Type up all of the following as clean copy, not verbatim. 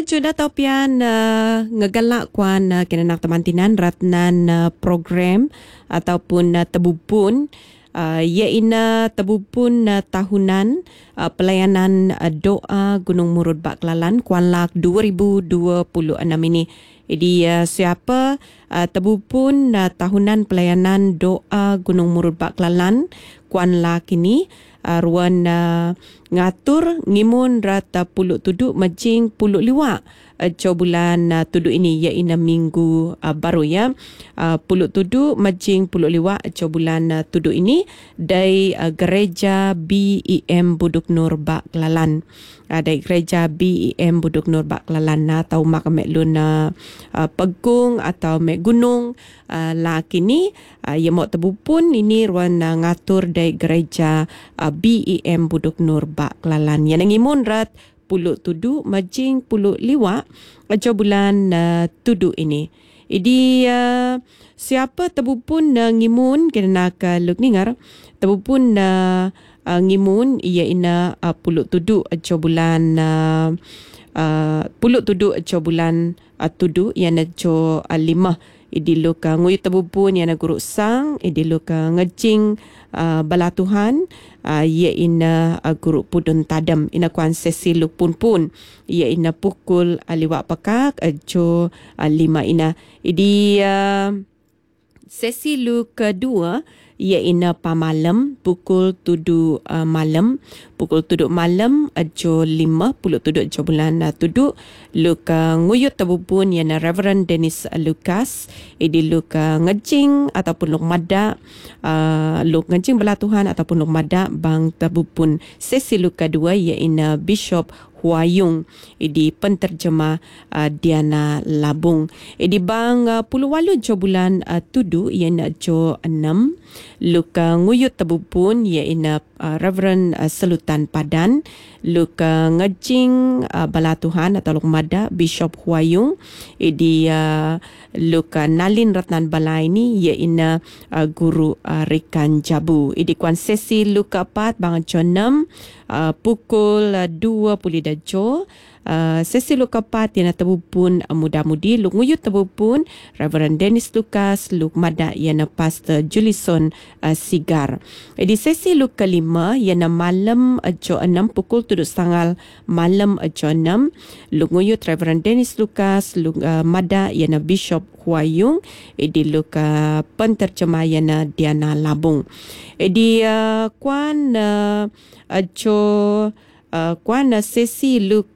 Sudah tau pian ngegalak kuan kinanak temantinan ratnan program ataupun tebupun iaina tebupun tahunan pelayanan doa Gunung Murud Bak Kelalan Kuan Lak 2026 ini. Jadi siapa tebupun tahunan pelayanan doa Gunung Murud Bak Kelalan Kuan Lak ini ruan ngatur ngimun rata puluk tuduk majing puluk liwak bulan tuduk ini iaina minggu baru ya. Puluk tuduk majing puluk liwak bulan tuduk ini dari gereja BEM Buduk Nur Bak Kelalan. Dari gereja BEM Buduk Nur Bak Kelalan atau mak meklun pegung atau mek gunung kini ia mau tebupun ini ruan ngatur dari gereja BEM Buduk Nur Bak Kelalan yang ngimun rat puluk tuduk majing puluk liwak bulan tuduk ini. Jadi siapa tebupun ngimun kena nak luk ningar tebupun ngimun iaina puluk tuduk bulan puluk tuduk bulan tuduk yang lima idiluk nguyu tebupun yang guru sang idiluk ngecing bala Tuhan iaina guru pudun tadam ina kuan sesi luk pun iaina pukul liwak pekak lima ina idi sesi luk kedua iaina pamalam pukul 7 malam pukul 7 malam lima puluk tuduk bulan tuduk luk nguyut tebupun yang Reverend Dennis Lucas idi luk ngecing ataupun luk madak luk ngecing bala Tuhan ataupun luk madak bang tebupun sesi luk kedua iaina Bishop Huayung idi penterjemah Diana Labung idi bang puluh walu bulan tudu iaina 6 luka nguyut tebupun iaina Reverend Selutan Padan luka ngejing bala Tuhan atau luk mada Bishop Huayung idi luka nalin ratnan bala ini iaina guru Rikan Jabu idi kuan sesi luka 4 bang 6 pukul 20 dajo sesi luk keempat yang tebupun muda-mudi luk nguyut tebupun Reverend Dennis Lucas luk mada yang Pastor Julison Sigar. Di sesi luk kelima yang malam 6 pukul 7.30 malam 6 luk nguyut Reverend Dennis Lucas luk mada yang Bishop Huayung di luk penterjemah yang Diana Labung. Di kuan kuan sesi luk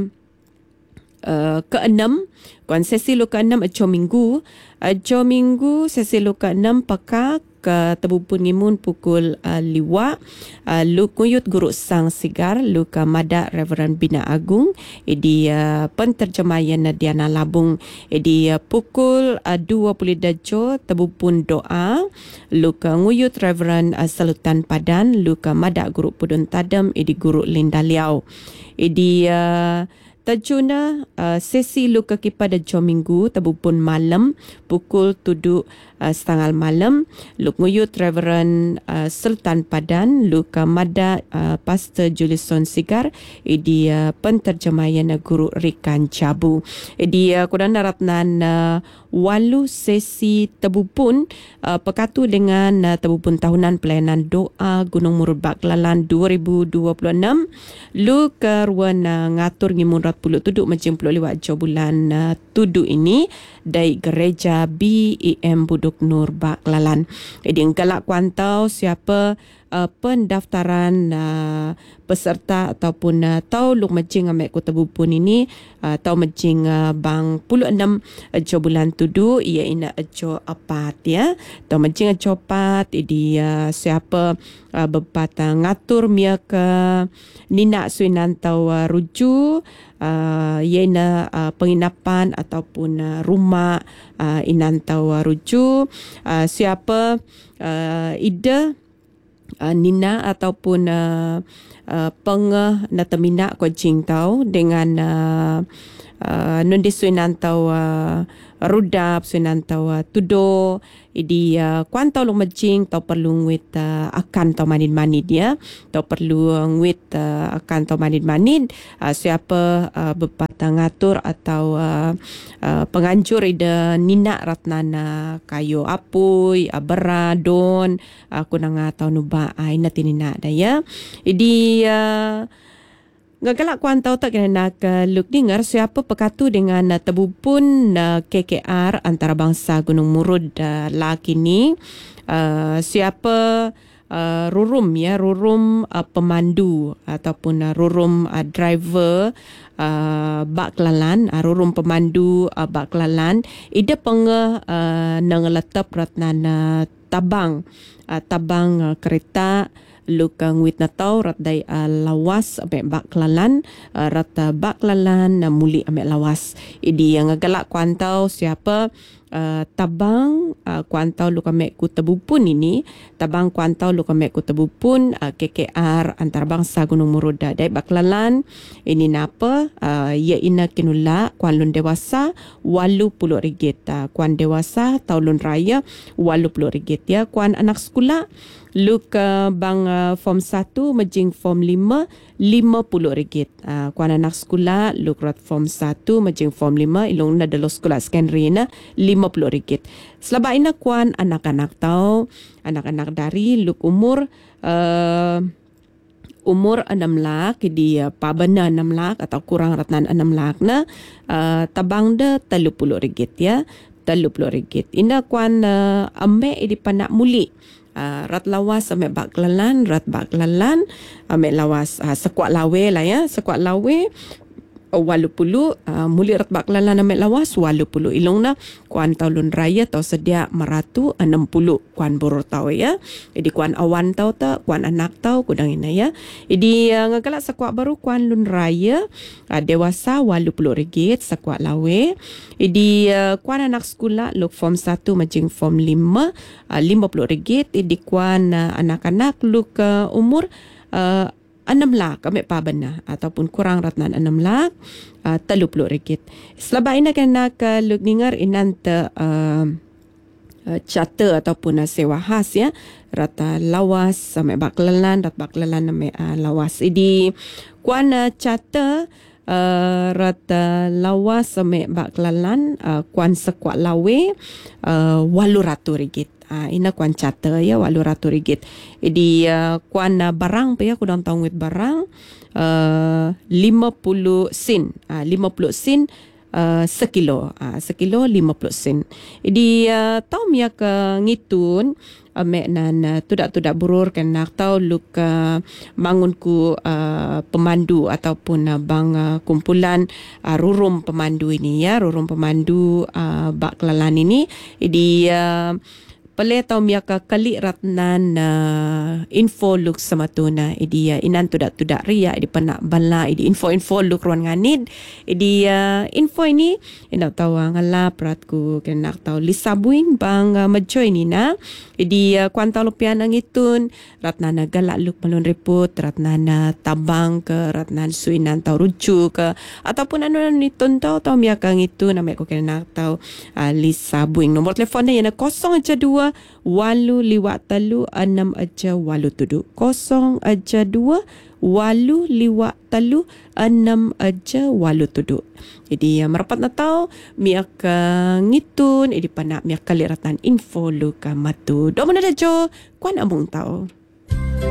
ke-6 kuan sesi luk ke-6 minggu sesi luk ke-6 pekak ke tebupun ngimun pukul liwak luk nguyut guru sang sigar luk mada Reverend Bina Agung di penterjemahan Diana Labung di pukul 20 dajo tebupun doa luk nguyut Reverend Selutan Padan luk mada guru pudun tadam di guru Linda Liao di tajuna sesi luka kipada minggu tebupun malam pukul 7.30 malam luk nguyut Reverend Sultan Padan luka mada Pastor Julison Sigar di penterjemahan guru Rikan Jabu di kudan ratnan walu sesi tebupun pekatu dengan tebupun tahunan pelayanan doa Gunung Murud Bak Kelalan 2026 luk ruan ngatur ngimun puluk tuduk macam puluk liwat bulan tuduk ini dari gereja BEM Buduk Nur Bak Kelalan. Jadi engkalak kuantau siapa pendaftaran peserta ataupun tau luk macing amek kota bupun ini tau macing bang 16 bulan tudu ia ina ajo apat ya tau macing ajo apat idi siapa bepat ngatur mia ke nina suinan tau ruju ia ina penginapan ataupun rumah inan tau ruju siapa ida nina ataupun pengah natamina ko jing tau dengan nundisuin antau rudap sunan tau tudo idi kuan tau lu majing tau perlu nguit akan tau manid-manid ya tau perlu nguit akan tau manid-manid siapa berpatah ngatur atau penganjur ida nina ratnana kayu apui beradon kunang tau nuba ina tinina da ya idi ngagalak kuan tau tak kena nak luk dengar siapa pekatu dengan tebupun KKR antarabangsa Gunung Murud laki ni siapa rurum ya rurum pemandu ataupun rurum driver bak kelalan rurum pemandu bak kelalan ida pengah nangeletap ratnana tabang kereta luka nguit na tau rat dai lawas ame bak kelalan rat bak kelalan muli ame lawas idi yang galak kuantau siapa tabang kuantau luka mek ku tebupun ini tabang kuantau luka mek ku tebupun KKR antarabangsa Gunung Murud dai bak kelalan ini napa ia ina kinula kuan lun dewasa RM80 kuan dewasa taulun raya RM80 ya kuan anak sekolah luk bang form 1 majing form 5 RM50 kuan anak sekolah luk rat form 1 majing form 5 ilung na dalam sekolah secondary na RM50 selaba ina kuan anak-anak tau anak-anak dari luk umur 6 lak di pabana 6 lak atau kurang ratnan 6 lak na tabang de RM30 ya RM30 ina kuan ame di panak muli rat lawas ame bak kelalan rat bak kelalan ame lawas sekuat lawe lah ya sekuat lawe RM80 muli rat bak kelalan ame lawas RM80 ilung na kuan taulun raya tau sedia meratu RM60 kuan boror tau ya jadi kuan awan tau ta kuan anak tau kudang ina ya jadi ngagalak sekuat baru kuan lun raya dewasa RM80 sekuat lawe jadi kuan anak sekolah luk form 1 majing form 5 RM50 jadi kuan anak-anak luk umur 6 lak ambil pabana ataupun kurang ratnan 6 lak RM30 selaba ina kena ke luk ningar inan te charter ataupun sewa khas ya rata lawas sampai baklalan rat baklalan sampai lawas idi kuan charter rata lawas sampai baklalan kuan sekuat lawe RM800 ina kuan charter ya RM800 jadi kuan barang pa ya kudang tahu ngit barang 50 sen 50 sen sekilo sekilo 50 sen jadi tahu miak ngitun mek nan tudak burur kan nak tahu luk bangun ku pemandu ataupun bang kumpulan rurum pemandu ini ya rurum pemandu bak kelalan ini jadi pale tau miaka kali ratnan info luk samatuna idi inan tudak ria idi penak bala idi info luk ruan nganid idi info ini ina tahu ngalap ratku kena tahu lisabuin bang majo ini na idi kuan tau lupian ngitun ratnana galak luk malun reput ratnana tabang ke ratnan suinan tau rucu ke ataupun anu nitun tau miaka ngitun ame ko kena tahu lisabuin nomor telefonnya yana 012 853 6 012 853 6 jadi merapat na tau miak ngitun idi panak miak kaliratan info luka matu do mana da jo kuan among tau